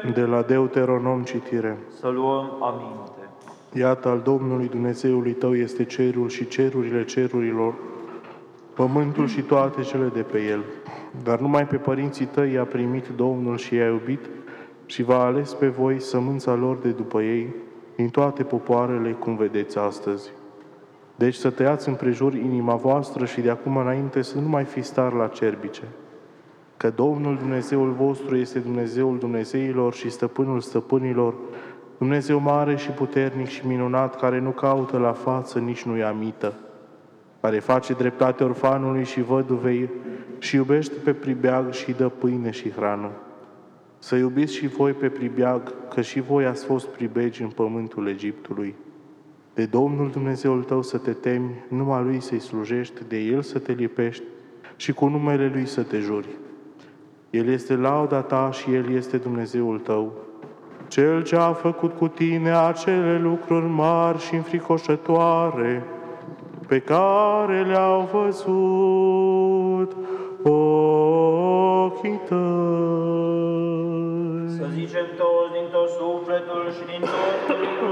De la Deuteronom citire. Să luăm aminte. Iată, al Domnului Dumnezeului tău este cerul și cerurile cerurilor, pământul și toate cele de pe el. Dar numai pe părinții tăi i-a primit Domnul și i-a iubit și v-a ales pe voi sămânța lor de după ei, din toate popoarele, cum vedeți astăzi. Deci să tăiați împrejur inima voastră și de acum înainte să nu mai fiți tari la cerbice. Că Domnul Dumnezeul vostru este Dumnezeul Dumnezeilor și Stăpânul stăpânilor, Dumnezeu mare și puternic și minunat, care nu caută la față, nici nu-i amită, care face dreptate orfanului și văduvei și iubește pe pribeag și dă pâine și hrană. Să iubiți și voi pe pribeag, că și voi ați fost pribegi în pământul Egiptului. De Domnul Dumnezeul tău să te temi, numai Lui să-i slujești, de El să te lipești și cu numele Lui să te juri. El este lauda ta și El este Dumnezeul tău, Cel ce a făcut cu tine acele lucruri mari și înfricoșătoare, pe care le-au văzut ochii tăi. Să zicem toți din tot sufletul și din tot